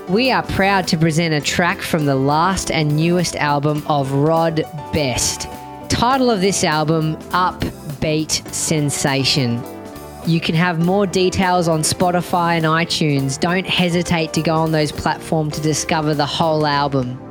We are proud to present a track from the last and newest album of Rod Best. Title of this album, Upbeat Sensation. You can have more details on Spotify and iTunes. Don't hesitate to go on those platforms to discover the whole album.